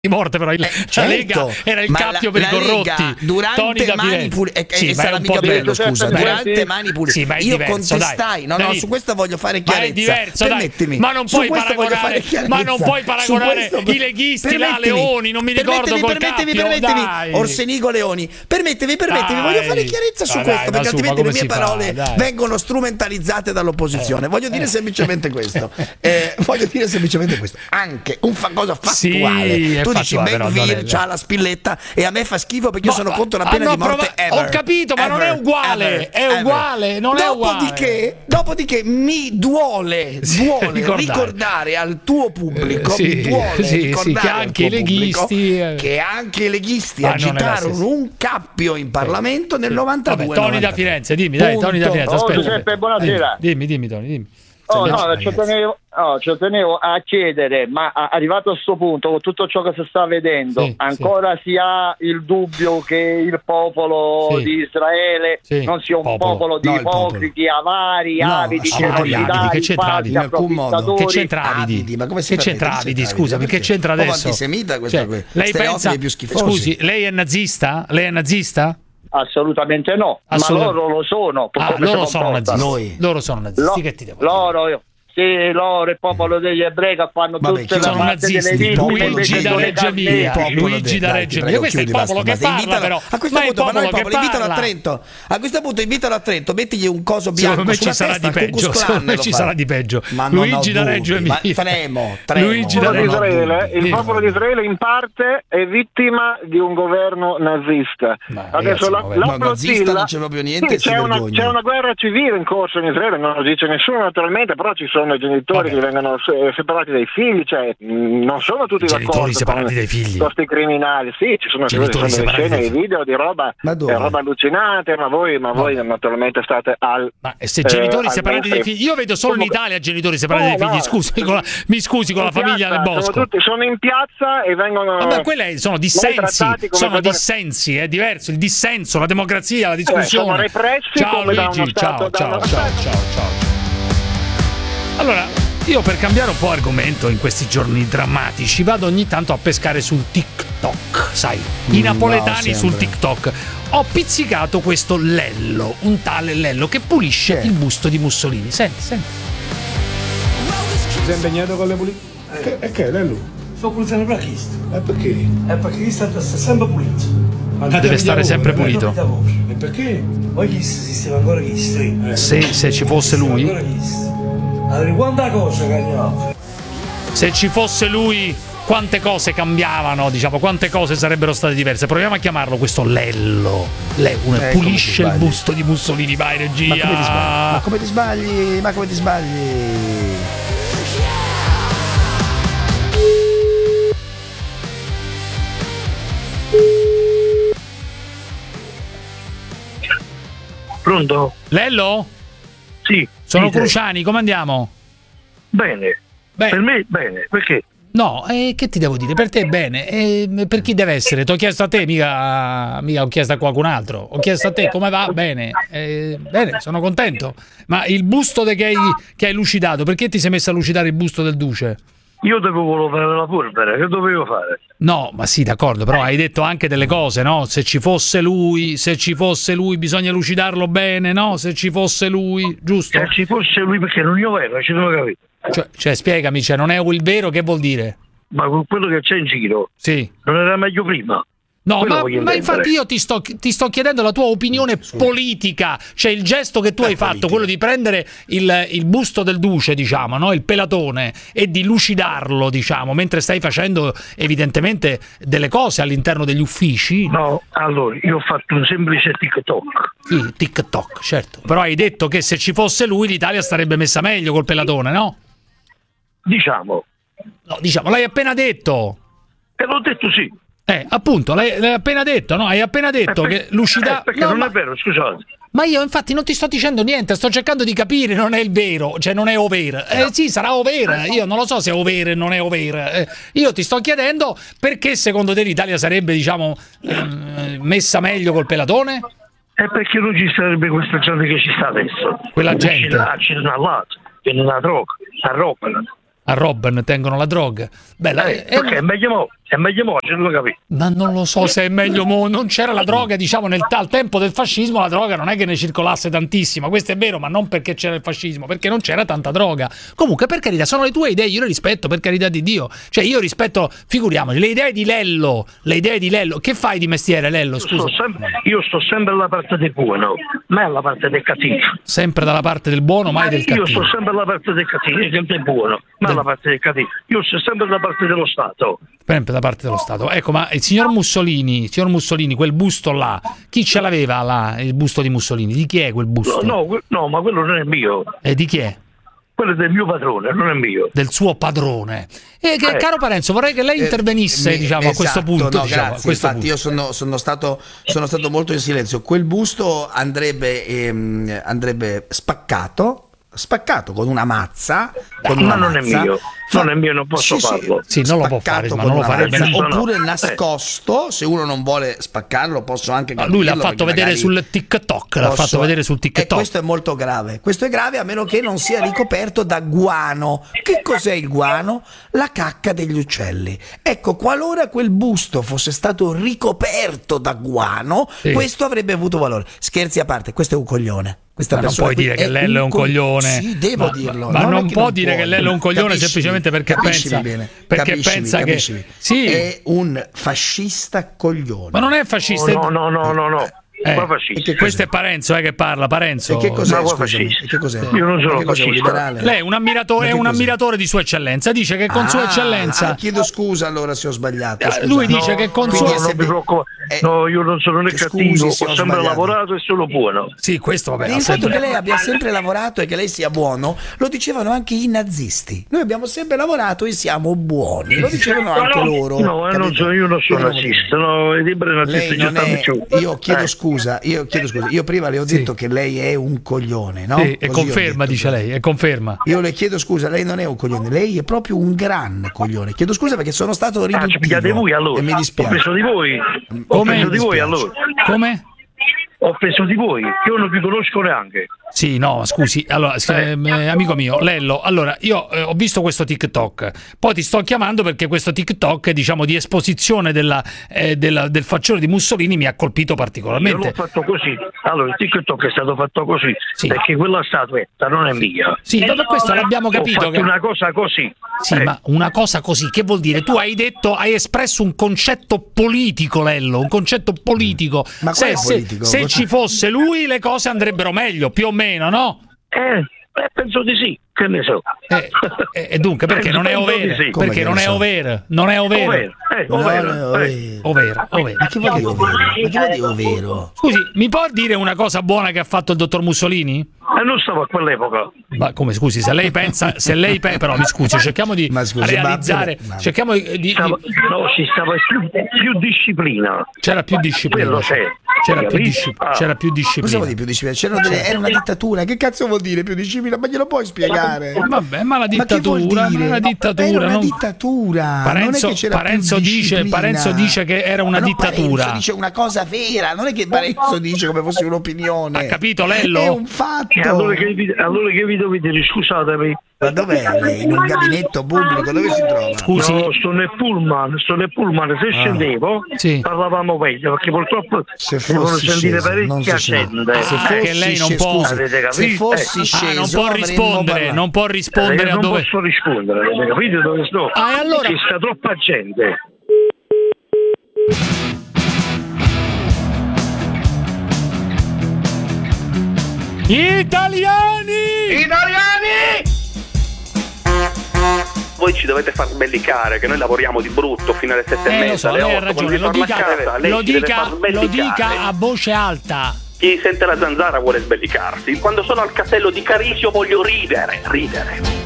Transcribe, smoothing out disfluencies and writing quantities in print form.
di morte, però la Lega era il cappio per i corrotti. Durante Mani Pulite, sarà mica bello, scusa. Durante Mani Pulite, io contestai. No, su questo voglio fare chiarezza. Ma è diverso, permettimi. Ma non puoi paragonare i leghisti là, Leoni, non mi ricordo col cappio. Permettimi, Orsenigo Leoni. Permettimi, voglio fare chiarezza su questo, perché altrimenti le mie parole vengono strumentalizzate dall'opposizione. Voglio dire semplicemente questo. Anche cosa fattuale. Tu dici McVeer c'ha la spilletta e a me fa schifo perché io sono contro la pena di morte ever. Ho capito, ma non è uguale. Dopodiché mi duole ricordare al tuo pubblico, che anche i leghisti agitarono un cappio in Parlamento nel 92. Tony da Firenze, dimmi, dai, Tony da Firenze, aspetta. Giuseppe, buonasera. Dimmi, Tony, dimmi. Ci tenevo a chiedere, ma arrivato a questo punto, con tutto ciò che si sta vedendo, ancora si ha il dubbio che il popolo di Israele non sia un popolo di ipocriti, avari, avidi, che c'entra Avidi? Ma come si c'entra Avidi? Scusa, perché c'entra adesso? Antisemita questa qui. Lei pensa, scusi, lei è nazista? Assolutamente no, ma loro lo sono. Loro sono nazisti. Loro sono nazisti. Che ti devo dire? Loro, il popolo degli ebrei che fanno tutte le parte delle vittime. Luigi da Reggio Emilia. Questo è il popolo che parla, però. A questo punto, invitalo a Trento. A questo punto invitalo a Trento, mettigli un coso bianco. Secondo me ci sarà di peggio. Luigi da Reggio Emilia. Luigi da Reggio Emilia. Il popolo di Israele in parte è vittima di un governo nazista. Adesso la nazista non c'è proprio niente. C'è una guerra civile in corso in Israele, non lo dice nessuno naturalmente, però ci sono i genitori che vengono separati dai figli, cioè non sono tutti d'accordo separati dai figli. Questi criminali, sì, ci sono delle scene e video di roba allucinante, ma voi naturalmente state ma se genitori separati dai figli, io vedo solo in Italia genitori separati dai figli, mi scusi con la famiglia nel bosco. Sono in piazza e vengono quelle sono dissensi, è diverso, il dissenso, la democrazia, la discussione. Sono repressi come da uno stato. Ciao. Allora, io per cambiare un po' argomento in questi giorni drammatici vado ogni tanto a pescare sul TikTok, sai, i napoletani sul TikTok. Ho pizzicato questo Lello, un tale Lello che pulisce il busto di Mussolini. Senti. Sei impegnato con le pulizie? E che Lello? Sto pulizendo per Cristo. E perché? Perché Cristo è sempre pulito. Deve stare sempre pulito. E perché? Poi Cristo esisteva ancora Cristo. Se ci fosse lui. Allora, quanta cosa cambiava? Se ci fosse lui, quante cose cambiavano, diciamo, quante cose sarebbero state diverse. Proviamo a chiamarlo questo Lello. Pulisce il busto di Mussolini, vai regia. Ma come ti sbagli? Pronto? Lello? Sì. Sono Cruciani, come andiamo? Bene. Per me bene, perché? No, che ti devo dire? Per te bene, per chi deve essere? Ti ho chiesto a te, mica ho chiesto a qualcun altro. Ho chiesto a te come va? Bene, bene, sono contento. Ma il busto che hai lucidato, perché ti sei messo a lucidare il busto del Duce? Io volevo fare la polvere, che dovevo fare? No, ma sì, d'accordo, però hai detto anche delle cose, no? Se ci fosse lui bisogna lucidarlo bene, no? Se ci fosse lui, giusto? Se ci fosse lui, perché non io vero, ci devo capire. Cioè, spiegami, non è il vero, che vuol dire? Ma con quello che c'è in giro, non era meglio prima? No, ma infatti io ti sto chiedendo la tua opinione politica, cioè il gesto che tu hai fatto, quello di prendere il busto del Duce, diciamo, no? Il pelatone, e di lucidarlo, diciamo, mentre stai facendo evidentemente delle cose all'interno degli uffici. No, allora, io ho fatto un semplice TikTok. Sì, TikTok, certo. Però hai detto che se ci fosse lui l'Italia starebbe messa meglio col pelatone, no? Diciamo, l'hai appena detto. E l'ho detto sì. Appunto, l'hai appena detto, no? Hai appena detto che lucida. Perché non è vero, scusate. Ma io infatti non ti sto dicendo niente, sto cercando di capire, non è il vero, cioè non è over. Sì, sarà over, io non lo so se è over e non è over. Io ti sto chiedendo perché secondo te l'Italia sarebbe, diciamo, messa meglio col pelatone? È perché non ci sarebbe questa gente che ci sta adesso. Quella gente. Accedono all'altro, vengono la droga, a Robben tengono la droga. Bella, perché è meglio È meglio mo', ce lo capisco. Ma non lo so se è meglio mo', non c'era la droga, diciamo, al tempo del fascismo la droga non è che ne circolasse tantissima, questo è vero, ma non perché c'era il fascismo, perché non c'era tanta droga. Comunque, per carità, sono le tue idee, io le rispetto, per carità di Dio. Cioè, io rispetto, figuriamoci, le idee di Lello. Che fai di mestiere, Lello, scusa? Io sto sempre dalla parte del buono, mai alla parte del cattivo. Sempre dalla parte del buono, mai del cattivo. Io sto sempre dalla parte del cattivo, del buono, mai alla parte del cattivo. Io sto sempre dalla parte dello Stato. Sempre da parte dello Stato. Ecco, ma il signor Mussolini, quel busto là, chi ce l'aveva là, il busto di Mussolini? Di chi è quel busto? No, ma quello non è mio. E di chi è? Quello è del mio padrone, non è mio. Del suo padrone. Caro Parenzo, vorrei che lei intervenisse, diciamo, a questo punto. No, diciamo, grazie. Infatti, io sono stato molto in silenzio. Quel busto andrebbe spaccato con una mazza. Ma non è mio. Non è mio, non posso farlo. Sì, non lo può fare, ma non lo farebbe. Oppure nascosto, se uno non vuole spaccarlo, posso anche capirlo. Lui l'ha fatto vedere sul TikTok. E questo è molto grave. Questo è grave a meno che non sia ricoperto da guano. Che cos'è il guano? La cacca degli uccelli. Ecco, qualora quel busto fosse stato ricoperto da guano, questo avrebbe avuto valore. Scherzi a parte, questo è un coglione. Ma non puoi dire che Lello è un coglione. Sì, devo dirlo. Ma non può dire che Lello è un coglione semplicemente perché pensa che sì, è un fascista coglione. Ma non è fascista. No. Questo è Parenzo che parla. Parenzo. E che cos'è? Che cos'è? Io non sono fascista. Lei è un ammiratore di Sua Eccellenza. Dice che con Sua Eccellenza. Chiedo scusa allora se ho sbagliato. Lui dice che con Sua No, io non sono né cattivo, ho sempre lavorato e sono buono. Sì, questo vabbè. Il fatto che lei abbia sempre lavorato e che lei sia buono lo dicevano anche i nazisti. Noi abbiamo sempre lavorato e siamo buoni. Lo dicevano anche loro. No, io non sono nazista. No, i libri nazisti ci stanno più. Io chiedo scusa. Io prima le ho detto che lei è un coglione, no? Sì, e conferma, dice lei, e conferma. Io le chiedo scusa, lei non è un coglione, lei è proprio un gran coglione. Chiedo scusa perché sono stato riduttivo. Ci pigliate voi allora. E mi dispiace. Ho preso di voi. Allora. Come? Ho preso di voi, io non vi conosco neanche. Sì, no, scusi, allora, amico mio, Lello, allora, io ho visto questo TikTok, poi ti sto chiamando perché questo TikTok, diciamo, di esposizione del faccione di Mussolini mi ha colpito particolarmente. Io l'ho fatto così, allora il TikTok è stato fatto così, perché quella statuetta non è mia. Sì, per questo l'abbiamo capito. Ho fatto una cosa così. Sì, ma una cosa così, che vuol dire? Tu hai espresso un concetto politico, Lello, un concetto politico. Ma politico? Se ci fosse lui le cose andrebbero meglio, più o meno, no? Penso di sì, che ne so. E dunque, perché non è ovvero? Sì. Perché non è ovvero? Non è ovvero. Ovvero. Ma che vuol dire ovvero? Scusi, mi può dire una cosa buona che ha fatto il dottor Mussolini? Non stavo a quell'epoca. Ma come, scusi, se lei pensa, però mi scusi, cerchiamo di realizzare, cerchiamo di no, ci stava più disciplina. C'era più disciplina. C'era più disciplina. Cosa vuol dire più disciplina? Era una dittatura. Che cazzo vuol dire più disciplina? Ma glielo puoi spiegare? Vabbè, ma la dittatura, Era una dittatura. Parenzo dice che era una dittatura. Parenzo dice una cosa vera, non è che Parenzo dice come fosse un'opinione. Ha capito, Lello? È un fatto. Allora che vi dovete dire, scusatemi. Ma dov'è lei? In un gabinetto pubblico? Dove si trova? Scusi. No, sto nel pullman. Se scendevo parlavamo meglio, perché purtroppo devono sentire parecchia gente. Che lei non può. Se fossi sceso, non può rispondere a dove. Non posso rispondere, avete capito dove sto? Allora ci sta troppa gente. Italiani! Voi ci dovete far sbellicare, che noi lavoriamo di brutto fino alle 7:30, alle 8. Ha ragione, lo dica a voce alta. Chi sente la zanzara vuole sbellicarsi. Quando sono al castello di Carisio voglio ridere.